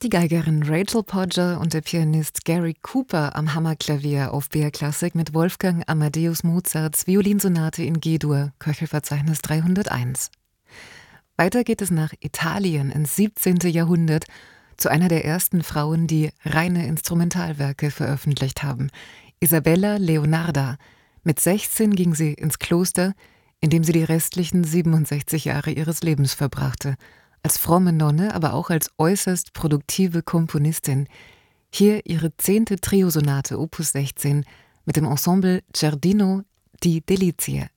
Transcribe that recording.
Die Geigerin Rachel Podger und der Pianist Gary Cooper am Hammerklavier auf BR Classic mit Wolfgang Amadeus Mozarts Violinsonate in G-Dur, Köchelverzeichnis 301. Weiter geht es nach Italien ins 17. Jahrhundert zu einer der ersten Frauen, die reine Instrumentalwerke veröffentlicht haben, Isabella Leonarda. Mit 16 ging sie ins Kloster, in dem sie die restlichen 67 Jahre ihres Lebens verbrachte. Als fromme Nonne, aber auch als äußerst produktive Komponistin. Hier ihre 10. Triosonate Opus 16 mit dem Ensemble Giardino di Delizie.